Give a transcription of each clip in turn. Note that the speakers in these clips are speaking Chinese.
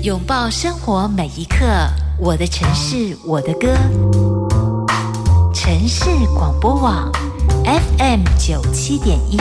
拥抱生活每一刻，我的城市，我的歌。城市广播网 FM97.1。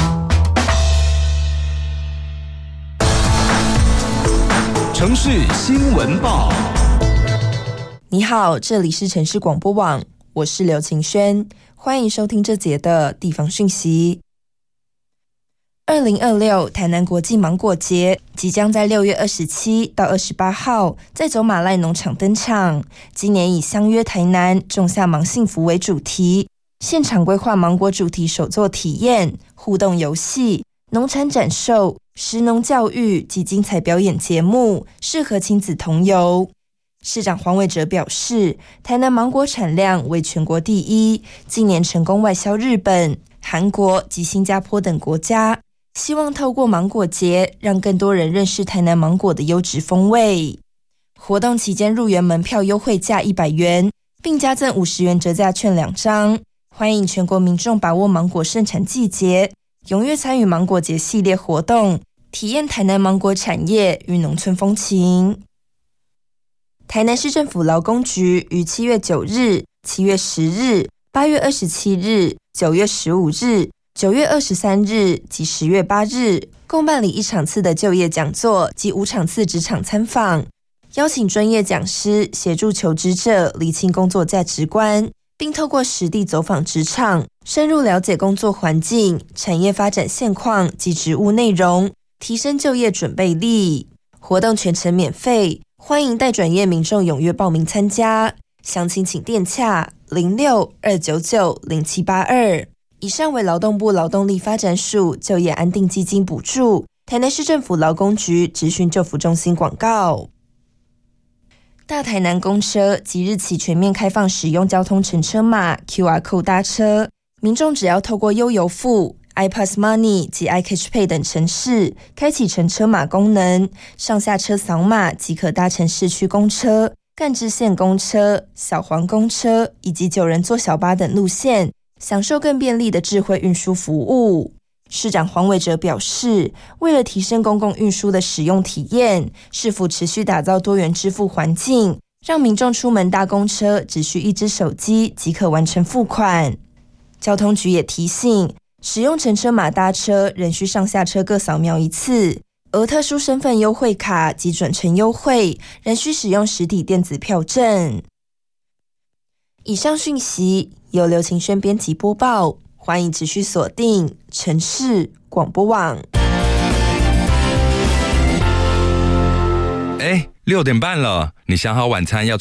城市新闻报。 你好，这里是城市广播网，我是刘晴轩，欢迎收听这节的地方讯息。2026台南国际芒果节即将在6月27到28号在走马濑农场登场。今年以相约台南，种下芒幸福为主题，现场规划芒果主题手作体验、互动游戏、农产展售、食农教育及精彩表演节目，适合亲子同游。市长黄伟哲表示，台南芒果产量为全国第一，近年成功外销日本、韩国及新加坡等国家，希望透过芒果节让更多人认识台南芒果的优质风味。活动期间入园门票优惠价100元，并加赠50元折价券2张，欢迎全国民众把握芒果盛产季节，踊跃参与芒果节系列活动，体验台南芒果产业与农村风情。台南市政府劳工局于7月9日、7月10日、8月27日、9月15日、9月23日及10月8日共办理1场次的就业讲座及5场次职场参访，邀请专业讲师协助求职者厘清工作价值观，并透过实地走访职场，深入了解工作环境、产业发展现况及职务内容，提升就业准备力。活动全程免费，欢迎带转业民众踊跃报名参加，详情请电洽06-299-0782。以上为劳动部劳动力发展署就业安定基金补助，台南市政府劳工局职训就服中心广告。大台南公车即日起全面开放使用交通乘车码 QR Code 搭车，民众只要透过悠游付、iPass Money 及 iCash Pay 等程式开启乘车码功能，上下车扫码即可搭乘市区公车、干支线公车、小黄公车以及9人座小巴等路线，享受更便利的智慧运输服务。市长黄伟哲表示，为了提升公共运输的使用体验，市府持续打造多元支付环境，让民众出门搭公车只需1只手机即可完成付款。交通局也提醒，使用乘车码搭车仍需上下车各扫描1次，而特殊身份优惠卡及转乘优惠仍需使用实体电子票证。以上讯息由刘晴轩编辑播报，欢迎持续锁定城市广播网。 6点半了，你想好晚餐要吃